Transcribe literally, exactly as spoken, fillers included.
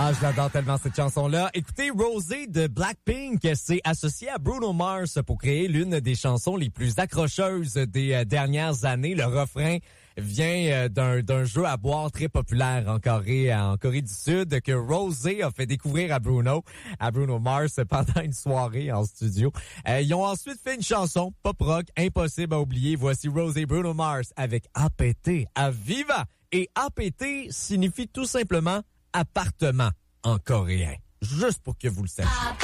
Ah, j'adore tellement cette chanson-là. Écoutez, Rosé de Blackpink s'est associé à Bruno Mars pour créer l'une des chansons les plus accrocheuses des euh, dernières années. Le refrain vient euh, d'un, d'un jeu à boire très populaire en Corée, en Corée du Sud, que Rosé a fait découvrir à Bruno, à Bruno Mars pendant une soirée en studio. Euh, ils ont ensuite fait une chanson pop rock impossible à oublier. Voici Rosé et Bruno Mars avec A P T à Viva. Et A P T signifie tout simplement appartement en coréen. Juste pour que vous le sachiez.